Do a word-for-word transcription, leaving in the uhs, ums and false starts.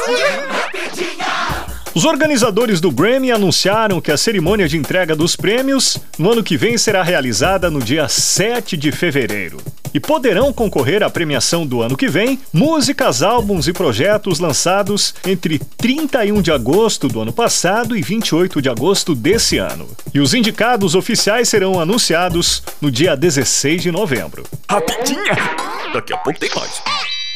Os organizadores do Grammy anunciaram que a cerimônia de entrega dos prêmios no ano que vem será realizada no dia sete de fevereiro. E poderão concorrer à premiação do ano que vem músicas, álbuns e projetos lançados entre trinta e um de agosto do ano passado e vinte e oito de agosto desse ano. E os indicados oficiais serão anunciados no dia dezesseis de novembro. Rapidinha! Daqui a pouco tem mais.